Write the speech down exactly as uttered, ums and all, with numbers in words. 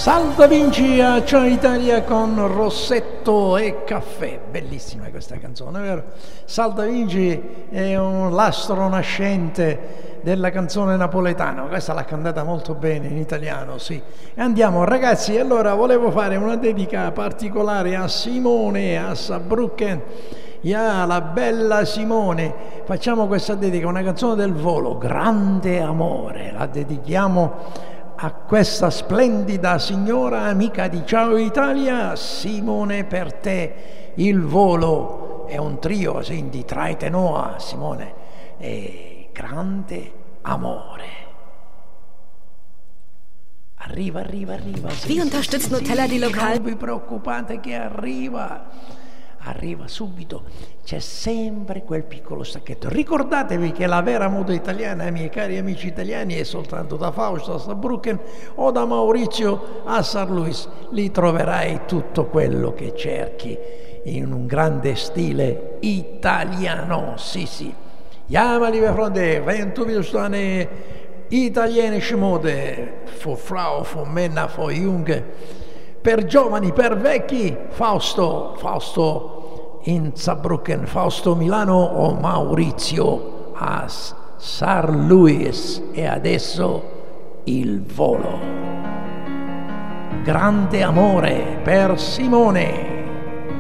Salta Vinci a Ciao Italia con Rossetto e Caffè, bellissima questa canzone, vero? Salta Vinci è un lastro nascente della canzone napoletana, questa l'ha cantata molto bene in italiano, sì. E andiamo ragazzi, allora volevo fare una dedica particolare a Simone, a Saarbrücken, ya, la bella Simone. Facciamo questa dedica, una canzone del volo, Grande Amore, la dedichiamo a questa splendida signora amica di Ciao Italia. Simone, per te il volo è un trio di Traite Noa, Simone, e Grande Amore. Arriva, arriva, arriva. Sì, Wie unterstützt Nutella die Lokal? Non vi preoccupate che arriva. Arriva subito, c'è sempre quel piccolo stacchetto. Ricordatevi che la vera moda italiana, miei cari amici italiani, è soltanto da Fausto a Saarbrücken o da Maurizio a Saar Louis. Lì troverai tutto quello che cerchi in un grande stile italiano, sì sì. Ja, meine liebe Freunde, wenn du willst eine italienische Mode, für Frau, für Männer, für Junge, per giovani, per vecchi, Fausto, Fausto in Saarbrücken, Fausto Milano o Maurizio a Saar Louis. E adesso il volo. Grande Amore per Simone.